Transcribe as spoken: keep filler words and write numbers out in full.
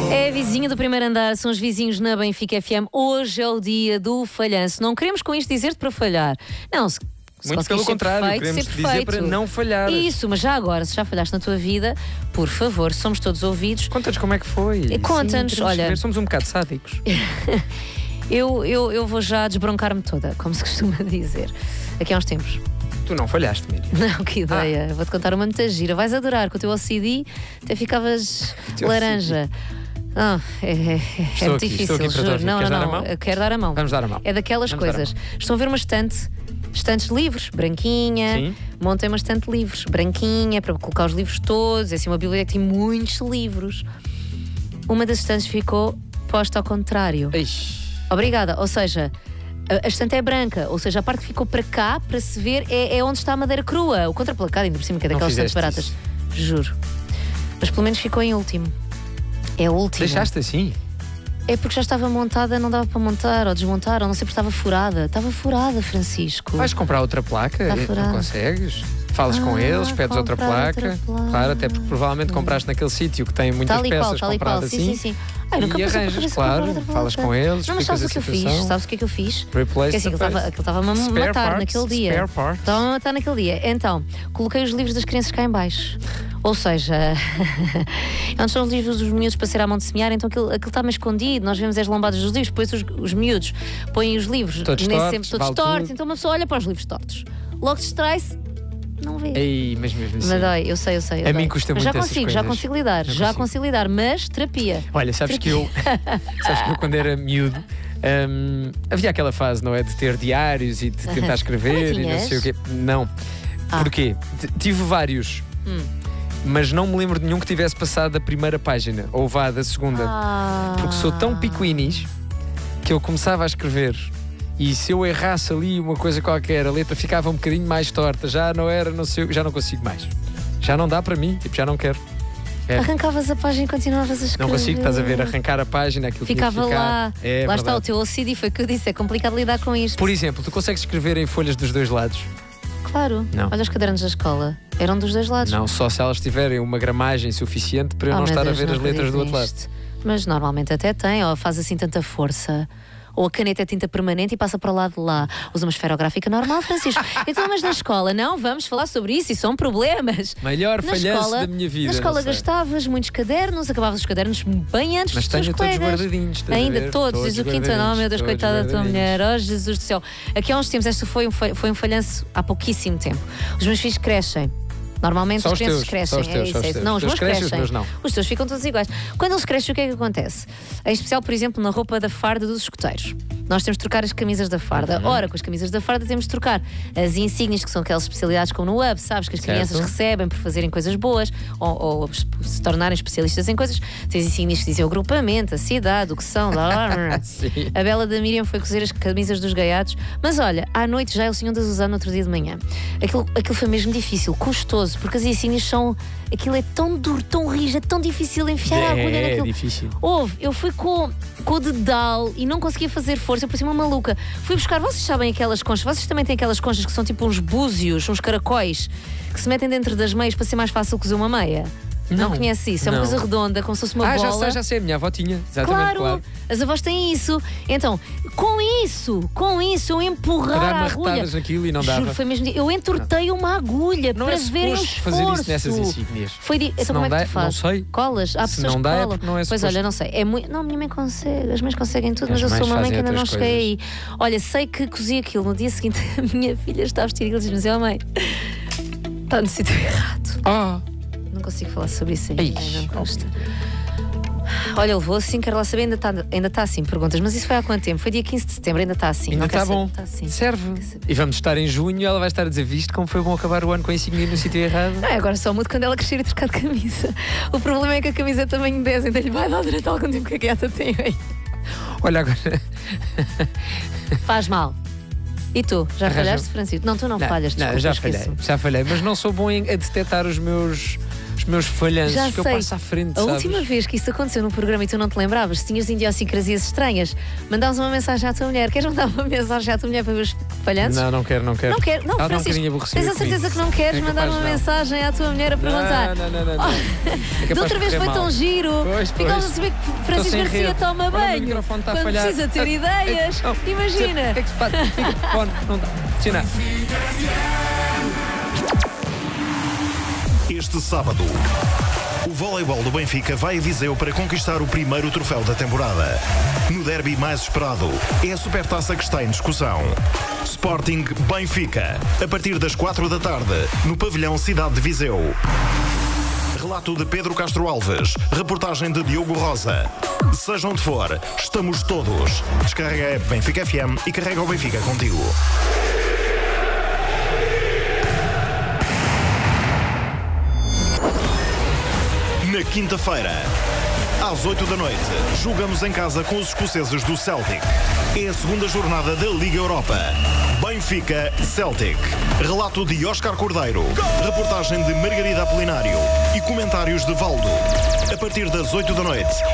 É a vizinha do primeiro andar, são os vizinhos na Benfica F M. Hoje é o dia do falhanço. Não queremos com isto dizer-te para falhar. Não, se, se Muito pelo contrário, perfeito, queremos ser dizer perfeito. para não falhar. Isso, mas já agora, se já falhaste na tua vida, por favor, somos todos ouvidos. Conta-nos como é que foi. Conta-nos, Sim, olha. saber. Somos um bocado sádicos. eu, eu, eu vou já desbroncar-me toda, como se costuma dizer. Aqui há uns tempos. Tu não falhaste, Miriam. Não, que ideia. Ah. Vou-te contar uma muita gira. Vais adorar, com o teu O C D até ficavas laranja. Não, é, é, é muito aqui, difícil, juro. Não, não, não. Eu quero dar a mão. Vamos dar a mão. É daquelas Vamos coisas. Estão a ver uma estante, estantes de livros, branquinha. Sim. Montem uma estante de livros, branquinha, para colocar os livros todos. É assim uma biblioteca que tem muitos livros. Uma das estantes ficou posta ao contrário. Ixi. Obrigada. Ou seja, a, a estante é branca. Ou seja, a parte que ficou para cá, para se ver, é, é onde está a madeira crua. O contraplacado, ainda por cima, que é daquelas estantes baratas. Isso. Juro. Mas pelo menos ficou em último. É o último. Deixaste assim? É porque já estava montada, não dava para montar ou desmontar, ou não sei porque estava furada. Estava furada, Francisco. Vais comprar outra placa? Está Não furada. consegues? Falas Ah, com eles, pedes outra comprar placa. outra placa. Claro, até porque provavelmente compraste naquele sítio que tem muitas Tal e peças qual, tal e qual. compradas Sim, assim. sim, sim. Ai, nunca E passou pela arranjas, cabeça claro, comprar outra falas placa. com eles, Não, mas explicas sabes a o que eu situação. fiz? Sabes o que é que eu fiz? Replace Porque assim, aquilo the estava- face. aquilo estava-me a Spare matar parts, naquele dia. spare parts. Estava a matar naquele dia. Então, coloquei os livros das crianças cá em baixo. Ou seja, onde são os livros dos miúdos para ser à mão de semear, então aquilo, aquilo está meio escondido, nós vemos as lombadas dos livros, depois os, os miúdos põem os livros Todos nem tortos, sempre todos vale tortos, tudo. então uma pessoa olha para os livros tortos. Logo distrai-se, não vê. Ei, mas mesmo assim. Mas dói, eu sei, eu sei. eu A mim dói. custa mas muito já essas consigo, já coisas. consigo lidar, Já já consigo. consigo lidar, mas terapia. Olha, sabes que eu sabes que eu quando era miúdo hum, havia aquela fase, não é? De ter diários e de tentar escrever Também e não sei o quê. Não. Ah. Porquê? T- Tive vários, Hum. mas não me lembro de nenhum que tivesse passado da primeira página ou vá da segunda. Ah. Porque sou tão picuinis que eu começava a escrever e se eu errasse ali uma coisa qualquer, a letra ficava um bocadinho mais torta, já não era, não sei, já não consigo mais. Já não dá para mim, tipo, já não quero. É. Arrancavas a página e continuavas a escrever. Não consigo, estás a ver, arrancar a página, aquilo Ficava tinha que ficar. lá. É, lá está o verdade. teu O C D, foi o que eu disse, é complicado lidar com isto. Por exemplo, tu consegues escrever em folhas dos dois lados? Claro. Não. Olha os cadernos da escola. Eram dos dois lados. Não, só se elas tiverem uma gramagem suficiente para eu Oh, não meu estar Deus, a ver não as letras do outro lado. acredito nisto. Mas normalmente até tem, ou faz assim tanta força. Ou a caneta é tinta permanente e passa para o lado de lá. Usa uma esferográfica normal, Francisco. Então, mas na escola, não? Vamos falar sobre isso e são problemas. Maior Na falhanço escola, da minha vida. Na escola não sei. gastavas muitos cadernos, acabavas os cadernos bem antes Mas dos teus tenho todos colegas. guardadinhos, estás a Ainda ver? todos, Todos diz o Quintana, oh guardadinhos, meu Deus, todos coitada da tua guardadinhos. mulher, oh Jesus do céu. Aqui há uns tempos, este foi um, fa- foi um falhanço há pouquíssimo tempo. Os meus filhos crescem. Normalmente Só as os crianças teus, crescem. só os teus, é só isso, os é isso. teus. Não, Os os teus meus crescem, os crescem. meus não. Os teus ficam todos iguais. Quando eles crescem, o que é que acontece? Em especial, por exemplo, na roupa da farda dos escoteiros. Nós temos de trocar as camisas da farda. Uhum. Ora, com as camisas da farda temos de trocar as insígnias, que são aquelas especialidades como no Hub, sabes? Que as Certo. crianças recebem por fazerem coisas boas ou, ou se tornarem especialistas em coisas. Tens insígnias que dizem o agrupamento, a cidade, o que são. Lá, lá, lá. Sim. A bela da Miriam foi cozer as camisas dos gaiatos. Mas olha, à noite já eles tinham de as usar no outro dia de manhã. Aquilo, aquilo foi mesmo difícil, custoso, porque as insígnias são. Aquilo é tão duro, tão rijo, é tão difícil enfiar a agulha É, é naquilo. difícil. Houve, eu fui com, com o dedal e não conseguia fazer força, eu parecia uma maluca. Fui buscar, vocês sabem aquelas conchas, vocês também têm aquelas conchas que são tipo uns búzios, uns caracóis, que se metem dentro das meias para ser mais fácil cozer uma meia? Não, Não, conhece isso? É uma não. coisa redonda, como se fosse uma Ah, já bola. sei, já sei, a minha avó tinha. Exatamente, Claro, claro. as avós têm isso. Então, com isso, com isso, eu Para empurrar dar a umas agulha. retadas naquilo e não dava. Juro, foi mesmo. Eu entortei uma agulha Não para é verem o suposto esforço. fazer isso nessas insígnias. Foi di... Se Então, não como é que dá, tu fazes? não sei. Colas? Há Se pessoas não que dá, é colam. porque não é Pois suposto. olha, não sei. É muito... Não, minha mãe consegue. As mães conseguem tudo, As mas eu sou mães uma mãe que fazem ainda não outras cheguei aí. Olha, sei que cozi aquilo. No dia seguinte, a minha filha está a vestir aquilo e diz-me assim: oh mãe, está no sítio errado. Ah, Não consigo falar sobre isso ainda. Ei, Não me consta. Olha, levou assim, quero lá saber, ainda está ainda tá assim, perguntas, mas isso foi há quanto tempo? Foi dia quinze de setembro, ainda está assim. ainda não quero está bom. saber, Está assim. Serve. Quer saber. E vamos estar em junho e ela vai estar a dizer: visto como foi bom acabar o ano com a insígnia no sítio errado. Não, agora só mudo quando ela crescer e trocar de camisa. O problema é que a camisa é tamanho dez, então lhe vai dar durante algum tempo que a gata tem aí. Olha agora. Faz mal. E tu? Já Arranja- falhaste, Francisco? Não, tu não, falhas, Não, desculpa, já esqueço. falhei, já falhei, mas não sou bom em, a detectar os meus, os meus falhanços Já que eu sei. passo à frente, A sabes? última vez que isso aconteceu num programa e tu não te lembravas, se tinhas idiosincrasias estranhas, mandavas uma mensagem à tua mulher. Queres mandar uma mensagem à tua mulher para ver os falhanços? Não, não quero, não quero. Não quero, não, Ela está um Francisco, bocadinho aborrecida tens a certeza comigo. que não queres É mandar capaz uma de não. mensagem à tua mulher a perguntar? Não, não, não, não. não. É Da outra capaz de vez correr foi mal. tão giro. Pois, Ficámos pois. a saber que Estou Francisco sem Garcia rede. toma Olha, o meu banho. microfone está a Quando falhar. precisa ter Ah, ideias. ah, ah, Imagina. O que é que se passa? Microfone, não dá. Tina. Este sábado, o voleibol do Benfica vai a Viseu para conquistar o primeiro troféu da temporada. No derby mais esperado, é a Supertaça que está em discussão. Sporting Benfica, a partir das quatro da tarde, no pavilhão Cidade de Viseu. Relato de Pedro Castro Alves, reportagem de Diogo Rosa. Seja onde for, estamos todos. Descarrega a app Benfica F M e carrega o Benfica contigo. Na quinta-feira, às oito da noite, jogamos em casa com os escoceses do Celtic. É a segunda jornada da Liga Europa. Benfica Celtic. Relato de Óscar Cordeiro, reportagem de Margarida Apolinário e comentários de Valdo. A partir das oito da noite,